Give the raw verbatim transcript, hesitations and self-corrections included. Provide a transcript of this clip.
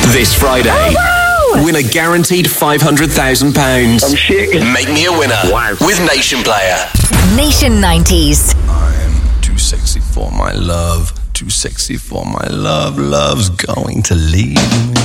This Friday, oh, wow. Win a guaranteed five hundred thousand pounds. I'm shaking. Make me a winner. Wow. With Nation Player. Nation nineties. I'm too sexy for my love. Too sexy for my love. Love's going to leave me.